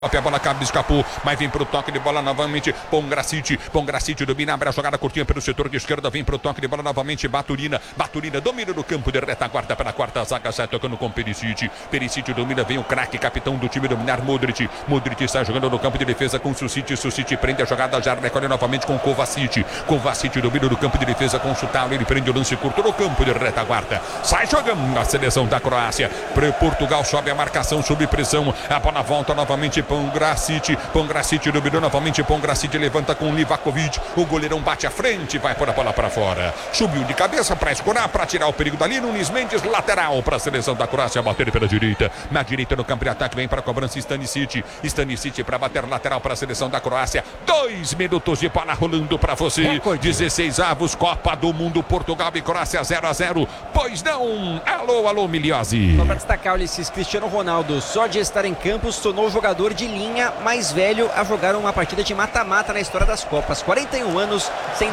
A bola acaba, escapou, mas vem pro toque de bola novamente. Pongracic domina, abre a jogada curtinha pelo setor de esquerda. Vem pro toque de bola novamente. Baturina domina no campo de retaguarda pela quarta zaga. Sai tocando com Perisic. Perisic domina, vem o craque, capitão do time dominar. Modric está jogando no campo de defesa com Susic. Susic prende a jogada, já recolhe novamente com Kovacic. Kovacic domina no campo de defesa com Sutalo. Ele prende o lance curto no campo de retaguarda. Sai jogando a seleção da Croácia. Portugal sobe a marcação, sob pressão. A bola volta novamente. Pongracic dominou novamente. Pongracic levanta com Livakovic. O goleirão bate à frente, vai pôr a bola para fora. Subiu de cabeça para escorar, para tirar o perigo dali. Nunes Mendes, lateral para a seleção da Croácia bater pela direita. Na direita no campo de ataque vem para a cobrança Stanisic. Stanisic para bater lateral para a seleção da Croácia. 2 minutos de bola rolando para você. 16avos, Copa do Mundo, Portugal e Croácia 0-0. Pois não? Alô, Miliose. Só para destacar, Ulisses, Cristiano Ronaldo, só de estar em campo, se tornou o jogador de linha mais velho a jogar uma partida de mata-mata na história das Copas. 41 anos,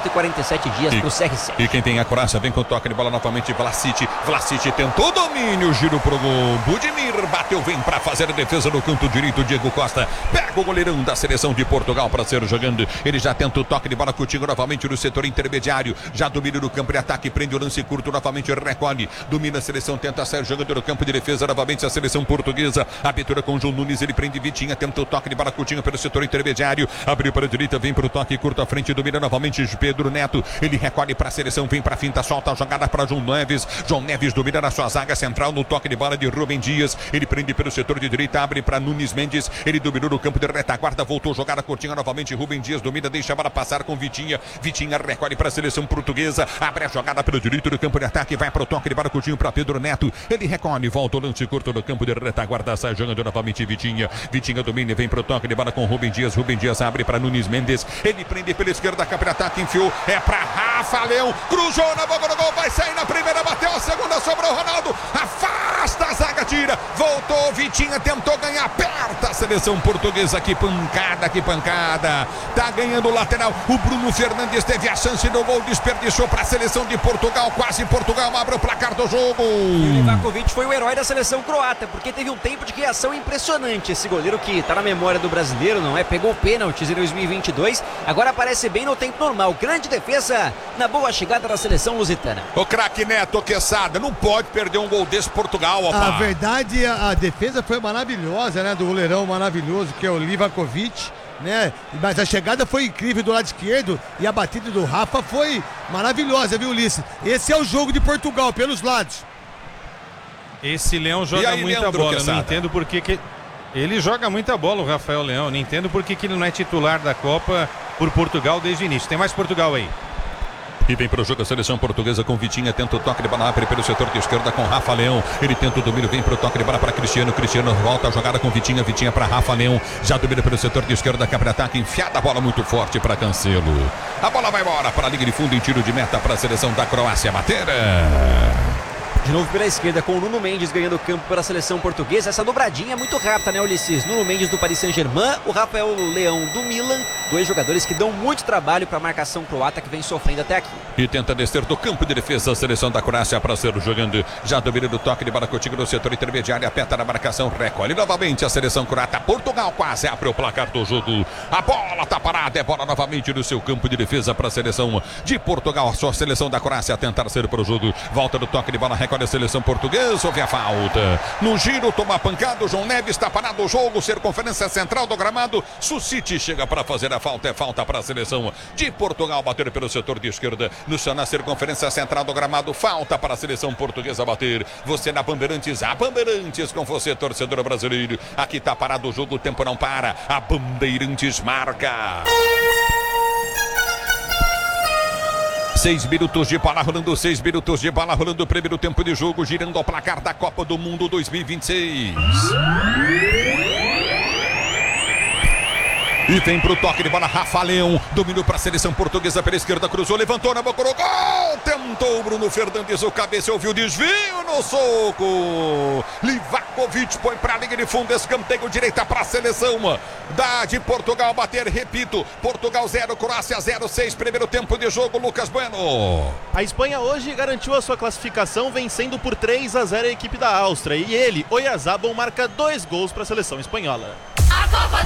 147 dias pro CR7. E quem tem a Croácia vem com o toque de bola novamente. Vlasic tentou domínio, giro pro gol. Budimir bateu, vem para fazer a defesa no canto direito. Diego Costa pega o goleirão da seleção de Portugal para ser jogando. Ele já tenta o toque de bola curtinho novamente no setor intermediário. Já domina no campo de ataque, prende o lance curto novamente, recolhe. Domina a seleção, tenta sair jogando no campo de defesa novamente a seleção portuguesa. Abertura com o João Nunes, ele prende Vitinha, tenta o toque de bola curtinho pelo setor intermediário. Abriu para a direita, vem para o toque curto à frente, domina novamente Pedro Neto. Ele recolhe para a seleção, vem para a finta, solta a jogada para João Neves. João Neves domina na sua zaga central no toque de bola de Rubem Dias. Ele prende pelo setor de direita, abre para Nunes Mendes. Ele dominou no campo de retaguarda, voltou a jogada curtinha novamente. Rubem Dias domina, deixa a bola passar com Vitinha. Vitinha recolhe para a seleção portuguesa. Abre a jogada pelo direito do campo de ataque, vai para o toque de bola curtinho para Pedro Neto. Ele recolhe, volta o lance curto no campo de retaguarda, sai jogando novamente Vitinha. Vitinha domina e vem para o toque de bola com Rubem Dias. Rubem Dias abre para Nunes Mendes. Ele prende pela esquerda, campo de ataque, enfiou. É para Rafa Leão. Cruzou na boca do gol, vai sair na primeira, bateu a segunda, sobrou Ronaldo. Afasta a zaga, tira. Voltou Vitinha, tentou ganhar, aperta a seleção portuguesa. Que pancada. Tá ganhando o lateral. O Bruno Fernandes teve a chance do gol, desperdiçou para a seleção de Portugal. Quase Portugal abre o placar do jogo. E o Livakovic foi o herói da seleção croata, porque teve um tempo de reação impressionante. Esse goleiro que tá na memória do brasileiro, não é? Pegou pênaltis em 2022, agora aparece bem no tempo normal. Grande defesa na boa chegada da seleção lusitana. O craque Neto, Quesada, não pode perder um gol desse Portugal, opa. A verdade, a defesa foi maravilhosa, né? Do goleirão maravilhoso, que é o Livakovic, né? Mas a chegada foi incrível do lado esquerdo e a batida do Rafa foi maravilhosa, viu, Ulisses? Esse é o jogo de Portugal, pelos lados. Esse Leão joga aí, muita Leandro bola, Quesada? não entendo por que... Ele joga muita bola, o Rafael Leão. Não entendo por que ele não é titular da Copa por Portugal desde o início. Tem mais Portugal aí. E vem para o jogo a seleção portuguesa com Vitinha, tenta o toque de bola, abre pelo setor de esquerda com Rafa Leão. Ele tenta o domínio, vem para o toque de bola para Cristiano. Cristiano volta a jogada com Vitinha para Rafa Leão. Já domina pelo setor de esquerda, cabra ataque, enfiada a bola muito forte para Cancelo. A bola vai embora para a linha de fundo em tiro de meta para a seleção da Croácia bater. De novo pela esquerda com o Nuno Mendes ganhando o campo pela seleção portuguesa. Essa dobradinha é muito rápida, né, Ulisses? Nuno Mendes do Paris Saint-Germain, o Rafael Leão do Milan. Dois jogadores que dão muito trabalho para a marcação croata que vem sofrendo até aqui. E tenta descer do campo de defesa a seleção da Croácia para ser jogando. Já domina do toque de bola contigo no setor intermediário. Aperta na marcação, recolhe novamente a seleção croata. Portugal quase abre o placar do jogo. A bola tá parada, é bola novamente no seu campo de defesa para a seleção de Portugal. Só a seleção da Croácia a tentar ser para o jogo. Volta do toque de bola, recolhe a seleção portuguesa. Houve a falta. No giro, toma a pancada. O João Neves está parado o jogo. Circunferência central do gramado. Susic chega para fazer a falta. É falta para a seleção de Portugal bater pelo setor de esquerda. Na circunferência central do gramado. Falta para a seleção portuguesa bater. Você na Bandeirantes. A Bandeirantes com você, torcedor brasileiro. Aqui está parado o jogo. O tempo não para. A Bandeirantes marca. 6 minutos de bola rolando, 6 minutos de bola rolando, primeiro tempo de jogo, girando ao placar da Copa do Mundo 2026. E vem pro toque de bola, Rafa Leão, dominou para a seleção portuguesa pela esquerda, cruzou, levantou na boca do gol, tentou o Bruno Fernandes, o cabeça ouviu o desvio no soco. Livakovic põe para a linha de fundo, escanteio direita para a seleção de Portugal bater, repito, Portugal 0, Croácia 0, 6, primeiro tempo de jogo, Lucas Bueno. A Espanha hoje garantiu a sua classificação vencendo por 3-0 a equipe da Áustria e ele, Oyarzabal, marca 2 gols para a seleção espanhola. Copa